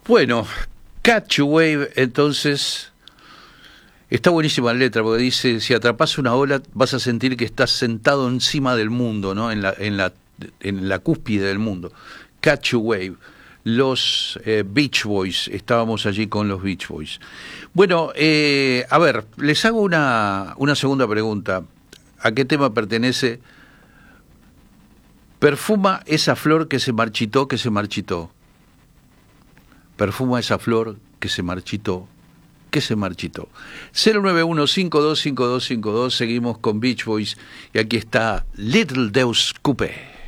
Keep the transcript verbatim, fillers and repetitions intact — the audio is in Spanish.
Bueno, Catch a Wave, entonces, está buenísima la letra, porque dice, si atrapas una ola, vas a sentir que estás sentado encima del mundo, ¿no? En la, en la, en la cúspide del mundo. Catch a Wave. Los eh, Beach Boys, estábamos allí con los Beach Boys. Bueno, eh, a ver, les hago una, una segunda pregunta. ¿A qué tema pertenece? Perfuma esa flor que se marchitó, que se marchitó. Perfuma esa flor que se marchitó, que se marchitó. cero nueve uno cinco dos cinco dos cinco dos, seguimos con Beach Boys y aquí está Little Deus Coupe.